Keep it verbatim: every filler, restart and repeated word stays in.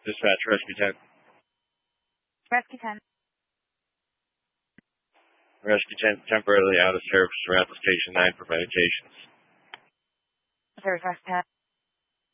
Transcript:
Dispatch, Rescue ten. Rescue ten. Rescue ten temporarily out of service. We're at the Station nine for medications. Service Rescue ten.